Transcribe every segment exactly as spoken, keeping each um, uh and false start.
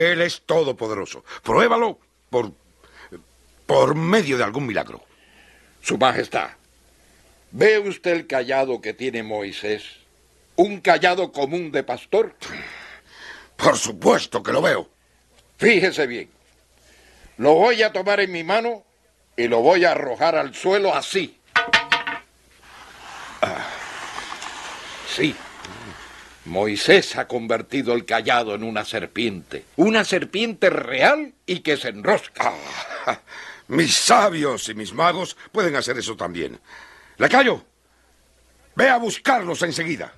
Él es todopoderoso. Pruébalo por, por medio de algún milagro. Su Majestad, ¿ve usted el cayado que tiene Moisés? ¿Un cayado común de pastor? Por supuesto que lo veo. Fíjese bien. Lo voy a tomar en mi mano y lo voy a arrojar al suelo así. Ah, sí. Moisés ha convertido el cayado en una serpiente. Una serpiente real y que se enrosca. Ah, mis sabios y mis magos pueden hacer eso también. Lacayo, ve a buscarlos enseguida.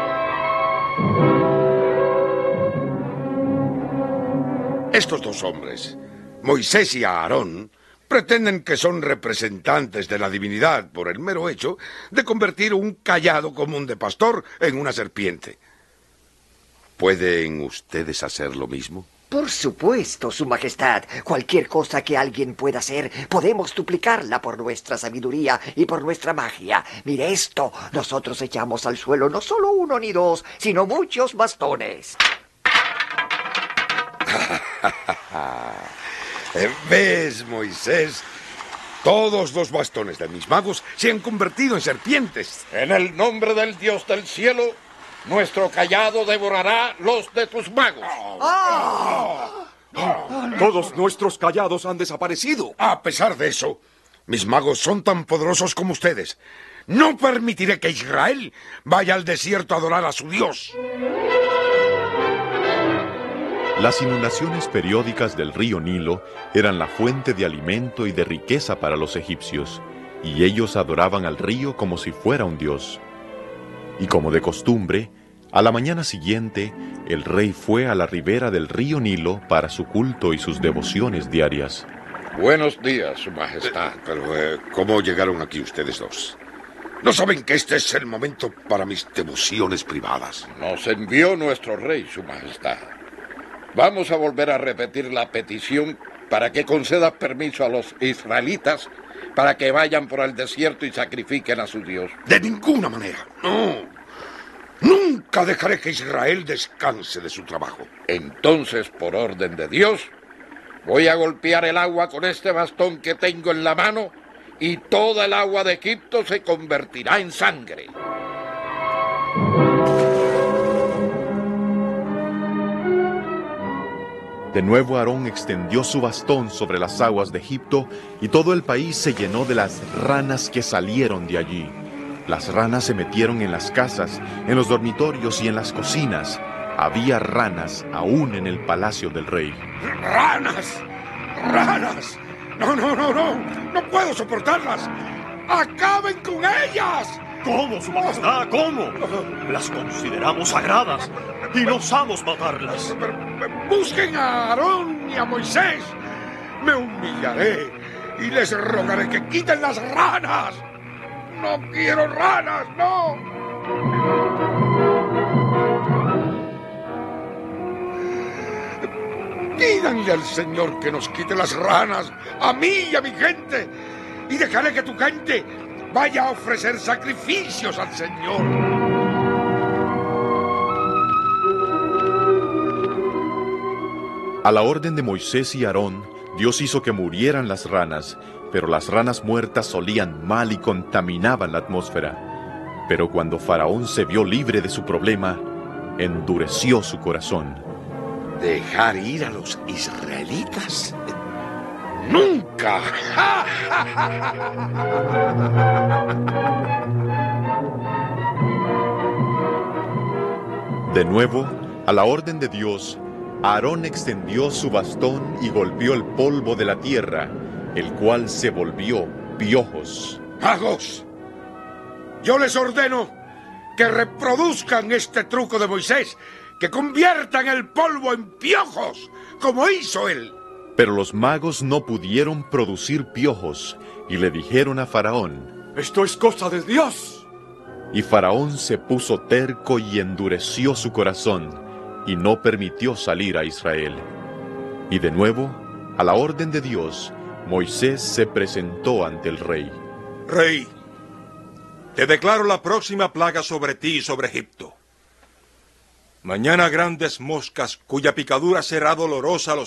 Estos dos hombres, Moisés y Aarón, pretenden que son representantes de la divinidad por el mero hecho de convertir un cayado común de pastor en una serpiente. ¿Pueden ustedes hacer lo mismo? Por supuesto, Su Majestad. Cualquier cosa que alguien pueda hacer, podemos duplicarla por nuestra sabiduría y por nuestra magia. Mire esto. Nosotros echamos al suelo no solo uno ni dos, sino muchos bastones. ¿Ves, Moisés? Todos los bastones de mis magos se han convertido en serpientes. En el nombre del Dios del cielo, nuestro cayado devorará los de tus magos. ¡Ah! Todos nuestros cayados han desaparecido. A pesar de eso, mis magos son tan poderosos como ustedes. No permitiré que Israel vaya al desierto a adorar a su Dios. Las inundaciones periódicas del río Nilo eran la fuente de alimento y de riqueza para los egipcios, y ellos adoraban al río como si fuera un dios. Y como de costumbre, a la mañana siguiente, el rey fue a la ribera del río Nilo para su culto y sus devociones diarias. Buenos días, Su Majestad. Eh, pero, eh, ¿cómo llegaron aquí ustedes dos? ¿No saben que este es el momento para mis devociones privadas? Nos envió nuestro rey, Su Majestad. Vamos a volver a repetir la petición para que conceda permiso a los israelitas para que vayan por el desierto y sacrifiquen a su Dios. De ninguna manera, no. Nunca dejaré que Israel descanse de su trabajo. Entonces, por orden de Dios, voy a golpear el agua con este bastón que tengo en la mano y toda el agua de Egipto se convertirá en sangre. De nuevo Aarón extendió su bastón sobre las aguas de Egipto y todo el país se llenó de las ranas que salieron de allí. Las ranas se metieron en las casas, en los dormitorios y en las cocinas. Había ranas aún en el palacio del rey. ¡Ranas! ¡Ranas! ¡No, no, no, no! ¡No puedo soportarlas! ¡Acaben con ellas! ¿Cómo, Su Majestad? ¿Cómo? Las consideramos sagradas y no osamos matarlas. Busquen a Aarón y a Moisés. Me humillaré y les rogaré que quiten las ranas. ¡No quiero ranas, no! Díganle al Señor que nos quite las ranas, a mí y a mi gente, y dejaré que tu gente vaya a ofrecer sacrificios al Señor. A la orden de Moisés y Aarón, Dios hizo que murieran las ranas, pero las ranas muertas olían mal y contaminaban la atmósfera. Pero cuando Faraón se vio libre de su problema, endureció su corazón. ¿Dejar ir a los israelitas? ¡Nunca! De nuevo, a la orden de Dios, Aarón extendió su bastón y golpeó el polvo de la tierra, el cual se volvió piojos. ¡Magos! Yo les ordeno que reproduzcan este truco de Moisés, que conviertan el polvo en piojos, como hizo él. Pero los magos no pudieron producir piojos, y le dijeron a Faraón: ¡Esto es cosa de Dios! Y Faraón se puso terco y endureció su corazón, y no permitió salir a Israel. Y de nuevo, a la orden de Dios, Moisés se presentó ante el rey. Rey, te declaro la próxima plaga sobre ti y sobre Egipto. Mañana grandes moscas, cuya picadura será dolorosa a los